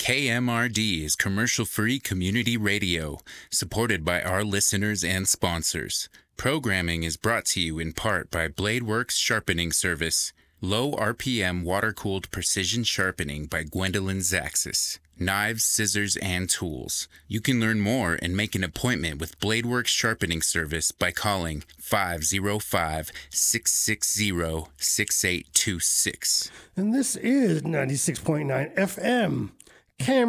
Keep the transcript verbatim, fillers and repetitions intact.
K M R D is commercial-free community radio, supported by our listeners and sponsors. Programming is brought to you in part by Bladeworks Sharpening Service, low R P M water-cooled precision sharpening by Gwendolyn Zaxis, knives, scissors, and tools. You can learn more and make an appointment with Bladeworks Sharpening Service by calling five oh five, six six zero, six eight two six. And this is ninety-six point nine F M. Cameron